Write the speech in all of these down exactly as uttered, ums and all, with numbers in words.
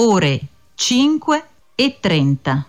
ore cinque e trenta.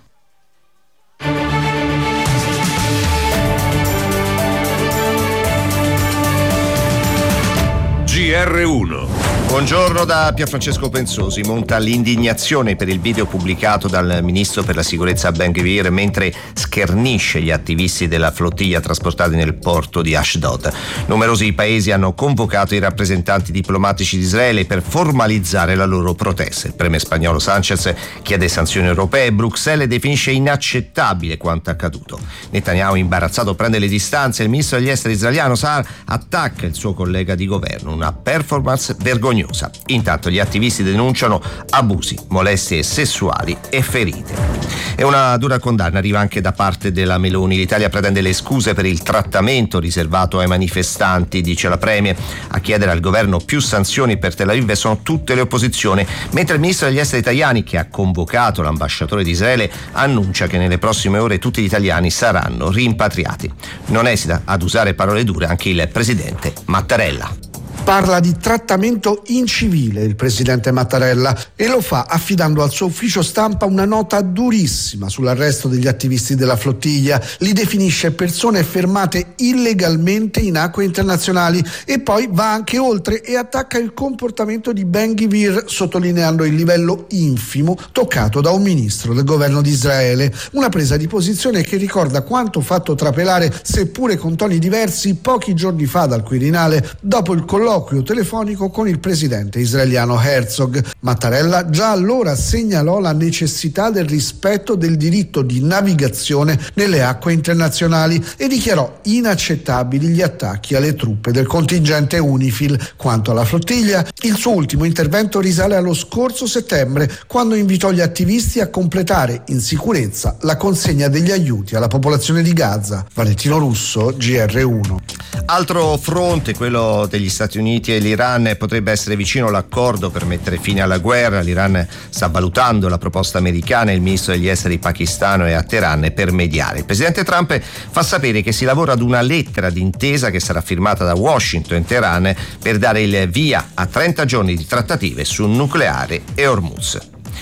G R uno. Buongiorno da Pierfrancesco Pensosi. Monta l'indignazione per il video pubblicato dal ministro per la sicurezza Ben-Gvir mentre schernisce gli attivisti della flottiglia trasportati nel porto di Ashdod. Numerosi paesi hanno convocato i rappresentanti diplomatici di Israele per formalizzare la loro protesta. Il premier spagnolo Sánchez chiede sanzioni europee e Bruxelles definisce inaccettabile quanto accaduto. Netanyahu, imbarazzato, prende le distanze. Il ministro degli esteri israeliano Saar attacca il suo collega di governo. Una performance vergognosa. Intanto gli attivisti denunciano abusi, molestie sessuali e ferite. E una dura condanna arriva anche da parte della Meloni. L'Italia pretende le scuse per il trattamento riservato ai manifestanti, dice la Premier. A chiedere al governo più sanzioni per Tel Aviv sono tutte le opposizioni, mentre il ministro degli esteri Tajani, che ha convocato l'ambasciatore di Israele, annuncia che nelle prossime ore tutti gli italiani saranno rimpatriati. Non esita ad usare parole dure anche il presidente Mattarella. Parla di trattamento incivile il presidente Mattarella e lo fa affidando al suo ufficio stampa una nota durissima sull'arresto degli attivisti della flottiglia. Li definisce persone fermate illegalmente in acque internazionali e poi va anche oltre e attacca il comportamento di Ben-Gvir, sottolineando il livello infimo toccato da un ministro del governo di Israele. Una presa di posizione che ricorda quanto fatto trapelare, seppure con toni diversi, pochi giorni fa dal Quirinale dopo il colloquio telefonico con il presidente israeliano Herzog. Mattarella già allora segnalò la necessità del rispetto del diritto di navigazione nelle acque internazionali e dichiarò inaccettabili gli attacchi alle truppe del contingente UNIFIL. Quanto alla flottiglia, il suo ultimo intervento risale allo scorso settembre, quando invitò gli attivisti a completare in sicurezza la consegna degli aiuti alla popolazione di Gaza. Valentino Russo, G R uno. Altro fronte, quello degli Stati Uniti e l'Iran. Potrebbe essere vicino l'accordo per mettere fine alla guerra. L'Iran sta valutando la proposta americana e il ministro degli esteri pakistano è a Teheran per mediare. Il presidente Trump fa sapere che si lavora ad una lettera d'intesa che sarà firmata da Washington e Teheran per dare il via a trenta giorni di trattative su nucleare e Hormuz.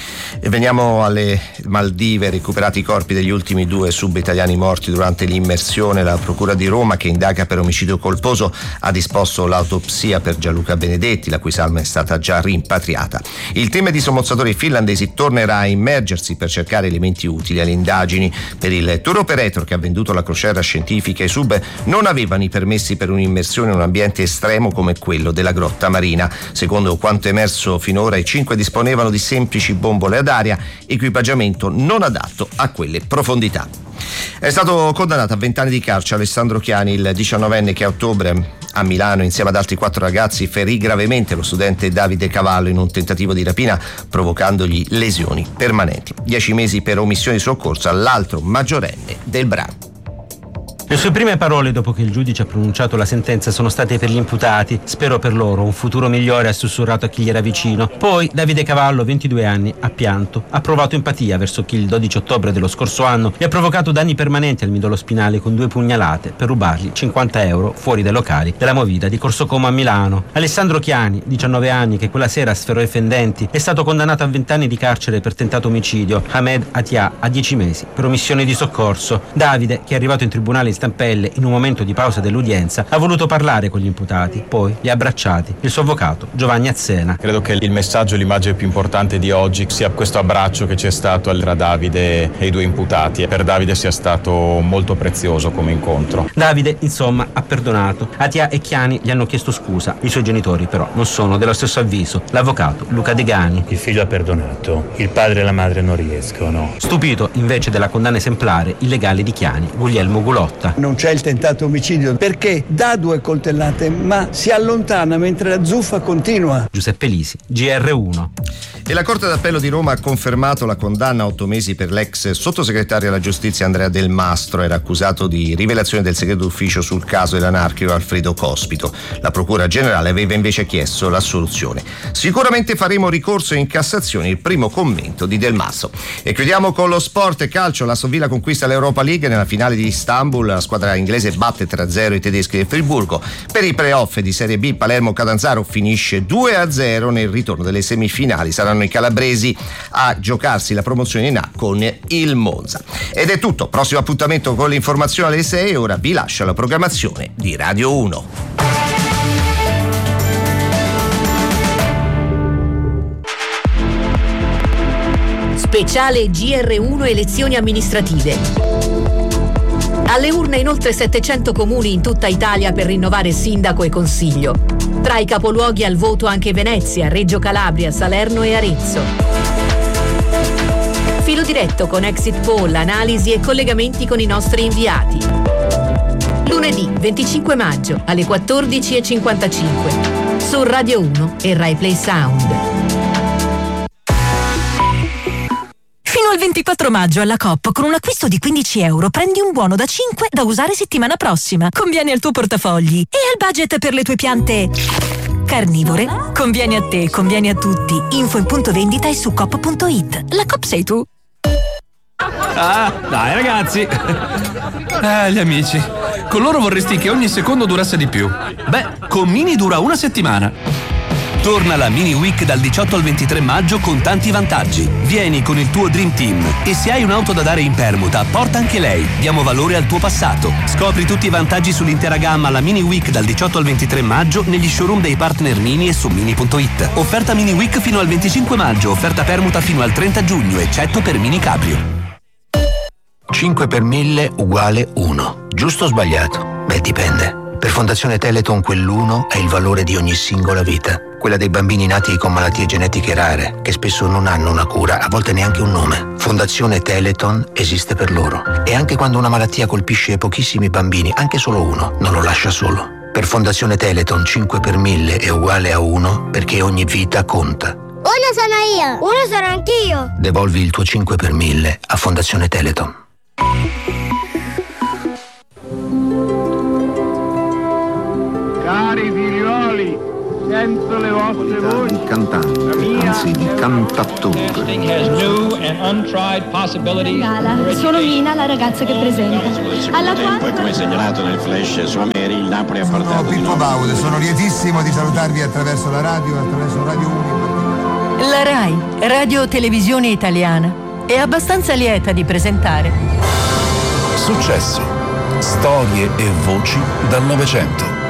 E veniamo alle Maldive. Recuperati i corpi degli ultimi due sub-italiani morti durante l'immersione. La procura di Roma, che indaga per omicidio colposo, ha disposto l'autopsia per Gianluca Benedetti, la cui salma è stata già rimpatriata. Il team di sommozzatori finlandesi tornerà a immergersi per cercare elementi utili alle indagini. Per il tour operator che ha venduto la crociera scientifica, i sub non avevano i permessi per un'immersione in un ambiente estremo come quello della grotta marina. Secondo quanto emerso finora, i cinque disponevano di semplici bombole ad aria, equipaggiamento non adatto a quelle profondità. È stato condannato a vent'anni di carcere Alessandro Chiani, il diciannovenne che a ottobre a Milano, insieme ad altri quattro ragazzi, ferì gravemente lo studente Davide Cavallo in un tentativo di rapina, provocandogli lesioni permanenti. Dieci mesi per omissione di soccorso all'altro maggiorenne del brano. Le sue prime parole dopo che il giudice ha pronunciato la sentenza sono state per gli imputati: spero per loro un futuro migliore, ha sussurrato a chi gli era vicino. Poi Davide Cavallo, ventidue anni, ha pianto, ha provato empatia verso chi il dodici ottobre dello scorso anno gli ha provocato danni permanenti al midollo spinale con due pugnalate per rubargli cinquanta euro fuori dai locali della Movida di Corso Como a Milano. Alessandro Chiani, diciannove anni, che quella sera sferrò i fendenti, è stato condannato a vent'anni di carcere per tentato omicidio. Ahmed Atia a dieci mesi per omissione di soccorso. Davide, che è arrivato in tribunale in stampelle in un momento di pausa dell'udienza, ha voluto parlare con gli imputati, poi li ha abbracciati. Il suo avvocato Giovanni Azzena: credo che il messaggio e l'immagine più importante di oggi sia questo abbraccio che c'è stato tra Davide e i due imputati, e per Davide sia stato molto prezioso come incontro. Davide, insomma, ha perdonato. Atia e Chiani gli hanno chiesto scusa. I suoi genitori però non sono dello stesso avviso. L'avvocato Luca Degani: il figlio ha perdonato, il padre e la madre non riescono. Stupito invece della condanna esemplare, il legale di Chiani, Guglielmo Gulotta: non c'è il tentato omicidio perché dà due coltellate ma si allontana mentre la zuffa continua. Giuseppe Lisi, G R uno. E la Corte d'Appello di Roma ha confermato la condanna a otto mesi per l'ex sottosegretario alla giustizia Andrea Del Mastro. Era accusato di rivelazione del segreto d'ufficio sul caso dell'anarchico Alfredo Cospito. La Procura Generale aveva invece chiesto l'assoluzione. Sicuramente faremo ricorso in Cassazione, il primo commento di Del Mastro. E chiudiamo con lo sport e calcio. La Stovilla conquista l'Europa League nella finale di Istanbul. La squadra inglese batte tre a zero i tedeschi del Friburgo. Per i playoff di Serie B, Palermo-Catanzaro finisce due a zero nel ritorno delle semifinali. Saranno saranno i calabresi a giocarsi la promozione in A con il Monza. Ed è tutto, prossimo appuntamento con l'informazione alle sei, ora vi lascio alla programmazione di Radio uno. Speciale G R uno elezioni amministrative. Alle urne in oltre settecento comuni in tutta Italia per rinnovare sindaco e consiglio. Tra i capoluoghi al voto anche Venezia, Reggio Calabria, Salerno e Arezzo. Filo diretto con exit poll, analisi e collegamenti con i nostri inviati. Lunedì venticinque maggio alle quattordici e cinquantacinque su Radio uno e Rai Play Sound. Fino al ventiquattro maggio alla Coop con un acquisto di quindici euro prendi un buono da cinque da usare settimana prossima. Conviene al tuo portafogli e al budget per le tue piante carnivore. Conviene a te, conviene a tutti. Info in punto vendita e su coop punto it. La Coop sei tu. Ah, dai ragazzi. Ah, gli amici. Con loro vorresti che ogni secondo durasse di più. Beh, con Mini dura una settimana. Torna la Mini Week dal diciotto al ventitré maggio con tanti vantaggi. Vieni con il tuo Dream Team e se hai un'auto da dare in permuta, porta anche lei. Diamo valore al tuo passato. Scopri tutti i vantaggi sull'intera gamma alla Mini Week dal diciotto al ventitré maggio negli showroom dei partner Mini e su mini punto it. Offerta Mini Week fino al venticinque maggio, offerta permuta fino al trenta giugno, eccetto per Mini Cabrio. cinque per mille uguale uno. Giusto o sbagliato? Beh, dipende. Per Fondazione Teleton quell'uno è il valore di ogni singola vita. Quella dei bambini nati con malattie genetiche rare, che spesso non hanno una cura, a volte neanche un nome. Fondazione Teleton esiste per loro. E anche quando una malattia colpisce pochissimi bambini, anche solo uno, non lo lascia solo. Per Fondazione Teleton cinque per mille è uguale a uno, perché ogni vita conta. Uno sono io, uno sono anch'io. Devolvi il tuo cinque per mille a Fondazione Teleton. Cari figlioli, sento le vostre voci. Di cantante, anzi di cantatore. Gala, sono Mina, la ragazza che presenta. Alla quale... Come segnalato nel flash su Ameri, il Napoli ha portato. Sono Pippo Baude, sono lietissimo di salutarvi attraverso la radio, attraverso Radio uno. La Rai, Radio Televisione Italiana, è abbastanza lieta di presentare Successo, storie e voci dal Novecento.